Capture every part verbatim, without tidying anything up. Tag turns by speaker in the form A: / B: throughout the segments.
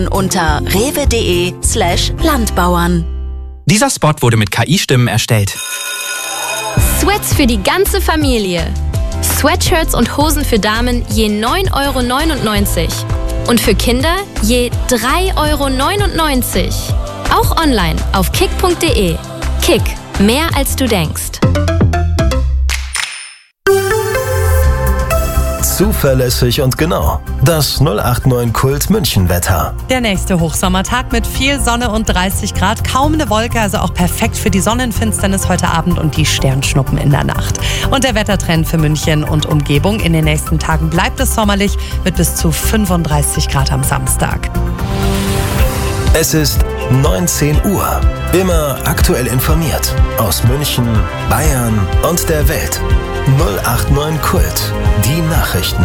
A: Unter rewe.de slash Landbauern.
B: Dieser Spot wurde mit K I-Stimmen erstellt.
C: Sweats für die ganze Familie. Sweatshirts und Hosen für Damen je neun Euro neunundneunzig. Und für Kinder je drei Euro neunundneunzig. Auch online auf kick punkt de. Kick, mehr als du denkst.
D: Zuverlässig und genau. Das null acht neun Kult München Wetter.
E: Der nächste Hochsommertag mit viel Sonne und dreißig Grad. Kaum eine Wolke, also auch perfekt für die Sonnenfinsternis heute Abend und die Sternschnuppen in der Nacht. Und der Wettertrend für München und Umgebung. In den nächsten Tagen bleibt es sommerlich mit bis zu fünfunddreißig Grad am Samstag.
D: Es ist neunzehn Uhr. Immer aktuell informiert. Aus München, Bayern und der Welt. null acht neun Kult. Die Nachrichten.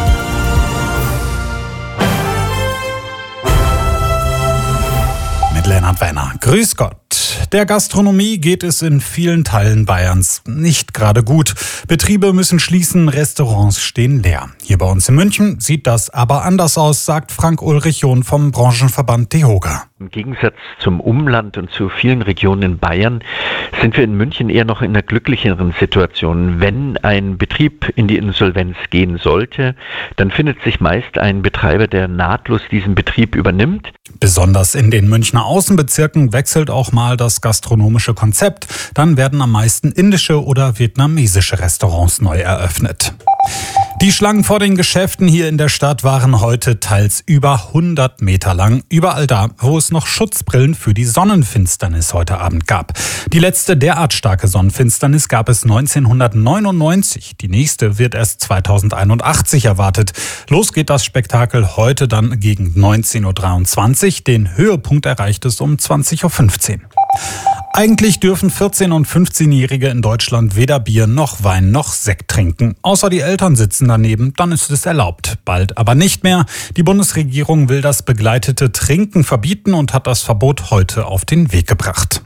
F: Mit Lennart Wenner. Grüß Gott. Der Gastronomie geht es in vielen Teilen Bayerns nicht gerade gut. Betriebe müssen schließen, Restaurants stehen leer. Hier bei uns in München sieht das aber anders aus, sagt Frank-Ulrich John vom Branchenverband DEHOGA.
G: Im Gegensatz zum Umland und zu vielen Regionen in Bayern sind wir in München eher noch in einer glücklicheren Situation. Wenn ein Betrieb in die Insolvenz gehen sollte, dann findet sich meist ein Betreiber, der nahtlos diesen Betrieb übernimmt.
F: Besonders in den Münchner Außenbezirken wechselt auch mal das gastronomische Konzept. Dann werden am meisten indische oder vietnamesische Restaurants neu eröffnet. Die Schlangen vor den Geschäften hier in der Stadt waren heute teils über hundert Meter lang. Überall da, wo es noch Schutzbrillen für die Sonnenfinsternis heute Abend gab. Die letzte derart starke Sonnenfinsternis gab es neunzehnhundertneunundneunzig. Die nächste wird erst zweitausendeinundachtzig erwartet. Los geht das Spektakel heute dann gegen neunzehn Uhr dreiundzwanzig. Den Höhepunkt erreicht es um zwanzig Uhr fünfzehn. Eigentlich dürfen vierzehn- und fünfzehnjährige in Deutschland weder Bier noch Wein noch Sekt trinken. Außer die Eltern sitzen daneben, dann ist es erlaubt. Bald aber nicht mehr. Die Bundesregierung will das begleitete Trinken verbieten und hat das Verbot heute auf den Weg gebracht.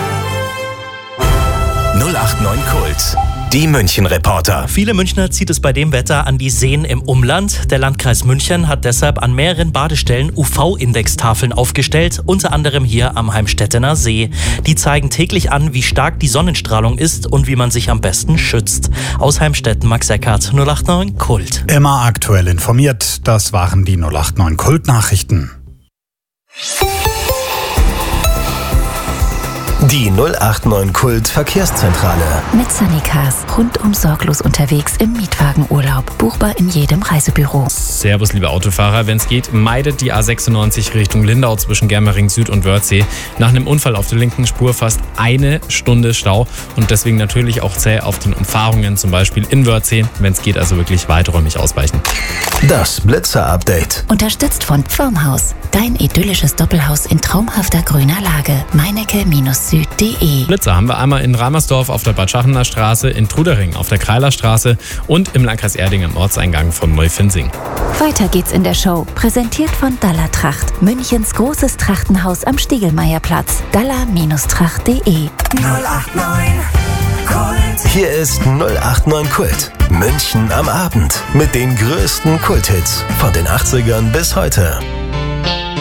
D: null acht neun Kult. Die München-Reporter.
H: Viele Münchner zieht es bei dem Wetter an die Seen im Umland. Der Landkreis München hat deshalb an mehreren Badestellen U V-Indextafeln aufgestellt, unter anderem hier am Heimstettener See. Die zeigen täglich an, wie stark die Sonnenstrahlung ist und wie man sich am besten schützt. Aus Heimstetten, Max Eckert, null acht neun Kult.
F: Immer aktuell informiert, das waren die null acht neun Kult-Nachrichten.
D: Die null acht neun Kult Verkehrszentrale.
A: Mit Sunnycars. Rundum sorglos unterwegs im Mietwagenurlaub. Buchbar in jedem Reisebüro.
I: Servus, liebe Autofahrer. Wenn es geht, meidet die A sechsundneunzig Richtung Lindau zwischen Germering Süd und Wörthsee. Nach einem Unfall auf der linken Spur fast eine Stunde Stau und deswegen natürlich auch zäh auf den Umfahrungen, zum Beispiel in Wörthsee. Wenn es geht, also wirklich weiträumig ausweichen.
D: Das Blitzer-Update.
A: Unterstützt von Pfirmhaus. Dein idyllisches Doppelhaus in traumhafter grüner Lage. meinecke Süd punkt de.
I: Blitzer haben wir einmal in Reimersdorf auf der Bad Schachener Straße, in Trudering auf der Kreiler Straße und im Landkreis Erding am Ortseingang von Neufinzing.
A: Weiter geht's in der Show. Präsentiert von Dalla Tracht. Münchens großes Trachtenhaus am Stiegelmeierplatz. dalla Tracht punkt de.
D: null acht neun Kult. Hier ist null acht neun Kult. München am Abend. Mit den größten Kulthits von den achtzigern bis heute.